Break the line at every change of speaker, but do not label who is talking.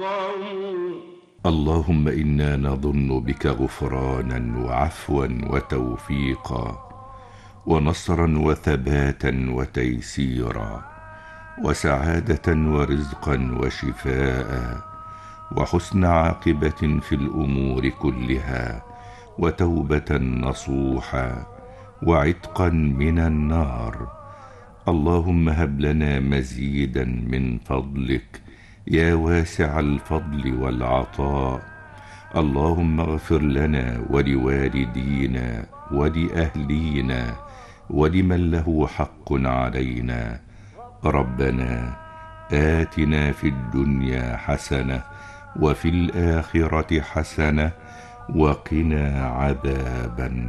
اللهم إنا نظن بك غفرانا وعفوا وتوفيقا ونصرا وثباتا وتيسيرا وسعادة ورزقا وشفاء وحسن عاقبة في الأمور كلها وتوبة نصوحا وعتقا من النار. اللهم هب لنا مزيدا من فضلك يا واسع الفضل والعطاء. اللهم اغفر لنا ولوالدينا ولأهلينا ولمن له حق علينا. ربنا آتنا في الدنيا حسنة وفي الآخرة حسنة وقنا عذاب النار.